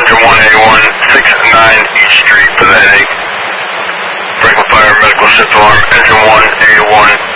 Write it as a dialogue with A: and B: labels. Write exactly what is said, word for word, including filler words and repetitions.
A: engine one A one, six nine East Street for the headache. Franklin Fire Medical Shift Alarm, engine one A one.